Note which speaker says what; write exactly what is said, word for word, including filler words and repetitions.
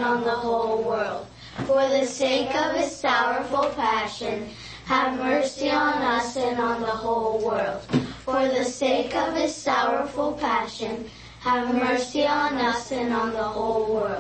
Speaker 1: and on the whole world. For the sake of his sorrowful passion, have mercy on us and on the whole world. For the sake of his sorrowful passion, have mercy on us and on the whole world.